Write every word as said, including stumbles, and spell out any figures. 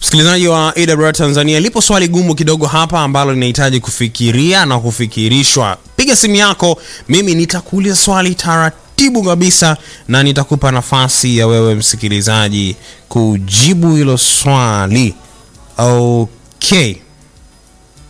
Msikilizaji wa A W R Tanzania, lipo swali gumu kidogo hapa ambalo linahitaji kufikiria na kufikirishwa. Piga simu yako, mimi nitakuuliza swali taratibu kabisa na nitakupa nafasi ya wewe msikilizaji kujibu hilo swali. Okay.